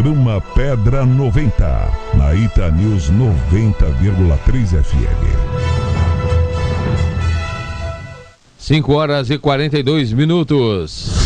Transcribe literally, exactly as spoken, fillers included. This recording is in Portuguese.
programa Pedra noventa, na Ita News noventa vírgula três F M. cinco horas e quarenta e dois minutos.